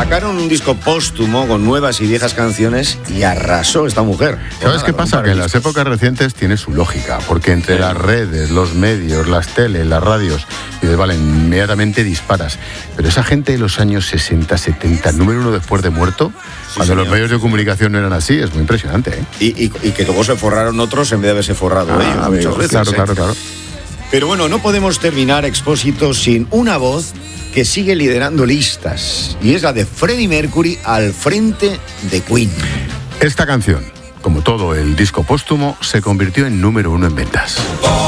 Sacaron un disco póstumo con nuevas y viejas canciones y arrasó esta mujer. ¿Sabes qué pasa? Que en las épocas recientes tiene su lógica, porque entre las redes, los medios, las teles, las radios, y dices, vale, inmediatamente disparas. Pero esa gente de los años 60, 70, número uno después de muerto, cuando los medios de comunicación no eran así, es muy impresionante, ¿eh? Y que luego se forraron otros en vez de haberse forrado ellos muchas veces. Claro. Pero bueno, no podemos terminar, Expósito, sin una voz que sigue liderando listas, y es la de Freddie Mercury al frente de Queen. Esta canción, como todo el disco póstumo, se convirtió en número uno en ventas.